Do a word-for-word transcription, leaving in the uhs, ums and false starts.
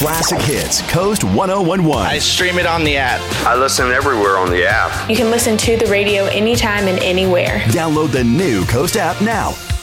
classic hits. Coast ten eleven. I stream it on the app. I listen everywhere on the app. You can listen to the radio anytime and anywhere. Download the new Coast app now.